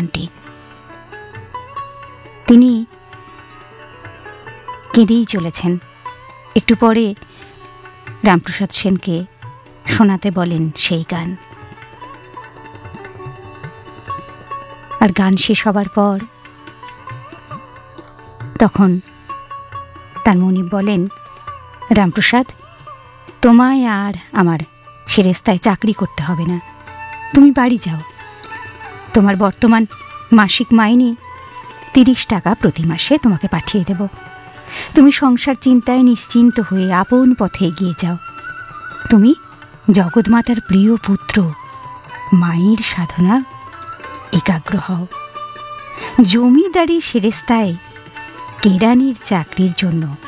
গানটি। তিনি কেঁদেই চলেছেন। একটু পরে রামপ্রসাদ সেনকে শোনাতে বলেন সেই গান। আর গান শেষ হবার পর তখন তার মনিব বলেন, রামপ্রসাদ, তোমায় আর আমার সেরেস্তায় চাকরি করতে হবে না, তুমি বাড়ি যাও। তোমার বর্তমান মাসিক মাইনে 30 টাকা প্রতি মাসে তোমাকে পাঠিয়ে দেব। তুমি সংসার চিন্তায় নিশ্চিন্ত হয়ে আপন পথে এগিয়ে যাও। তুমি জগৎমাতার প্রিয় পুত্র, মায়ের সাধনা একাগ্র হও। জমিদারি সেরেস্তায় কেরানির চাকরির জন্য